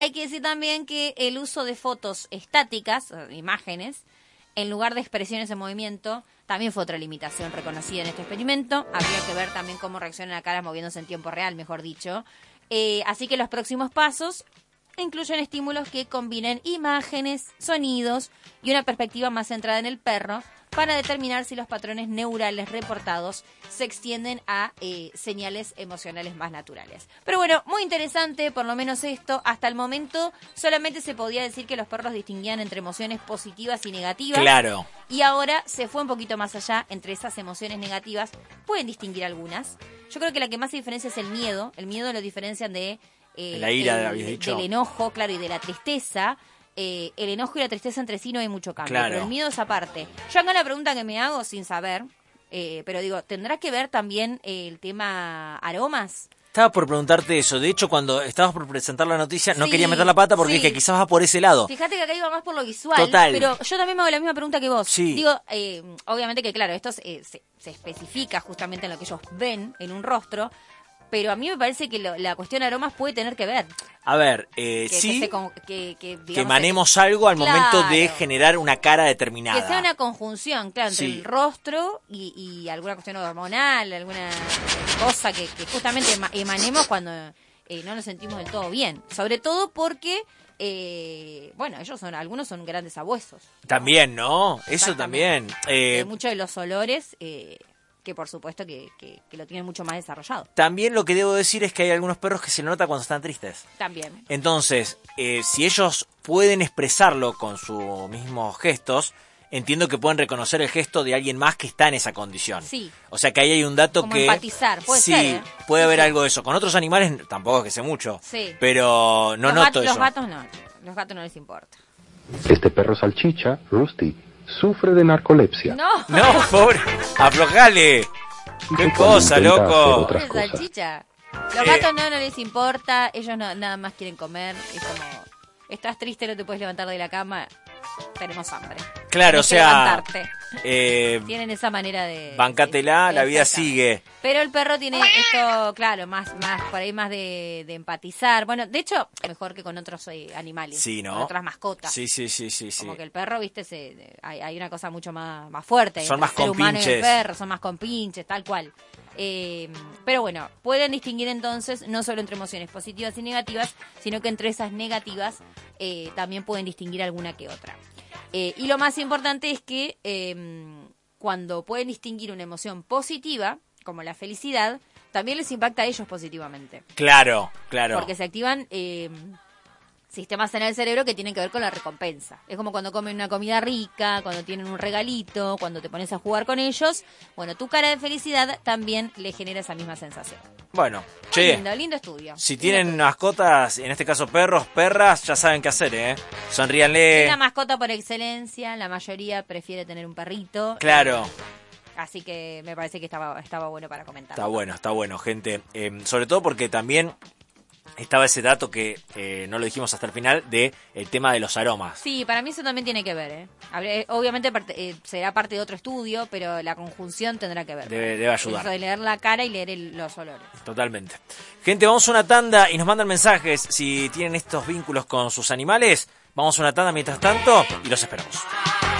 Hay que decir también que el uso de fotos estáticas, imágenes, en lugar de expresiones en movimiento, también fue otra limitación reconocida en este experimento. Habría que ver también cómo reaccionan las caras moviéndose en tiempo real, mejor dicho. Así que los próximos pasos incluyen estímulos que combinen imágenes, sonidos y una perspectiva más centrada en el perro para determinar si los patrones neurales reportados se extienden a señales emocionales más naturales. Pero bueno, muy interesante, por lo menos esto. Hasta el momento solamente se podía decir que los perros distinguían entre emociones positivas y negativas. Claro. Y ahora se fue un poquito más allá. Entre esas emociones negativas pueden distinguir algunas. Yo creo que la que más se diferencia es el miedo. El miedo lo diferencian de la ira, habías dicho. Del enojo, claro, y de la tristeza. El enojo y la tristeza entre sí no hay mucho cambio, claro. Pero el miedo es aparte. Yo acá la pregunta que me hago sin saber, pero digo, ¿tendrá que ver también el tema aromas? Estaba por preguntarte eso. De hecho, cuando estabas por presentar la noticia, no quería meter la pata porque dije, quizás va por ese lado. Fíjate que acá iba más por lo visual. Total. Pero yo también me hago la misma pregunta que vos. Sí. Digo, obviamente que claro, esto se especifica justamente en lo que ellos ven en un rostro, pero a mí me parece que la cuestión aromas puede tener que ver. A ver, sí, que emanemos algo al momento de generar una cara determinada. Que sea una conjunción, claro, entre el rostro y alguna cuestión hormonal, alguna cosa que justamente emanemos cuando no nos sentimos del todo bien. Sobre todo porque, bueno, algunos son grandes abuesos. También, ¿no? Eso también. Muchos de los olores... que por supuesto que lo tienen mucho más desarrollado. También lo que debo decir es que hay algunos perros que se nota cuando están tristes. También. Entonces, si ellos pueden expresarlo con sus mismos gestos, entiendo que pueden reconocer el gesto de alguien más que está en esa condición. Sí. O sea que ahí hay un dato como que... empatizar, puede ser, Sí, puede haber algo de eso. Con otros animales tampoco es que sé mucho. Sí. Pero no noto eso. Los gatos no. Los gatos no les importa. Este perro salchicha, Rusty, sufre de narcolepsia. No, pobre, aflojale. Qué cosa, loco. Pobre salchicha. Los gatos no les importa, ellos nada más quieren comer. Es como, estás triste, no te puedes levantar de la cama, tenemos hambre. Claro, o sea... tienen esa manera de... Bancátela, la vida sigue. Pero el perro tiene esto, claro, más por ahí más de empatizar. Bueno, de hecho, mejor que con otros animales. Sí, ¿no? Con otras mascotas. Sí. Como que el perro, viste, hay una cosa mucho más fuerte. Son más compinches. El perro, son más compinches, tal cual. Pero bueno, pueden distinguir entonces no solo entre emociones positivas y negativas, sino que entre esas negativas también pueden distinguir alguna que otra. Y lo más importante es que cuando pueden distinguir una emoción positiva, como la felicidad, también les impacta a ellos positivamente. Claro. Porque se activan sistemas en el cerebro que tienen que ver con la recompensa. Es como cuando comen una comida rica, cuando tienen un regalito, cuando te pones a jugar con ellos. Bueno, tu cara de felicidad también le genera esa misma sensación. Bueno, che. Lindo estudio. Si tienen mascotas, en este caso perros, perras, ya saben qué hacer, ¿eh? Sonríanle. Es la mascota por excelencia, la mayoría prefiere tener un perrito. Claro. Así que me parece que estaba bueno para comentar. Está bueno, gente. Sobre todo porque también estaba ese dato que no lo dijimos hasta el final, de el tema de los aromas. Sí, para mí eso también tiene que ver, obviamente será parte de otro estudio, pero la conjunción tendrá que ver. Debe ayudar. Eso de leer la cara y leer los olores. Totalmente. Gente, vamos a una tanda y nos mandan mensajes si tienen estos vínculos con sus animales. Vamos a una tanda mientras tanto y los esperamos.